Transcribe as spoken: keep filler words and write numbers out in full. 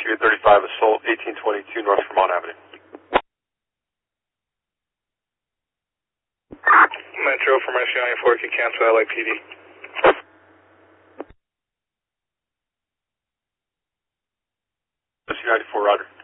two eight thirty-five, assault eighteen twenty-two North Vermont Avenue. Metro from S C ninety-four, can cancel L A P D. S C ninety-four, roger.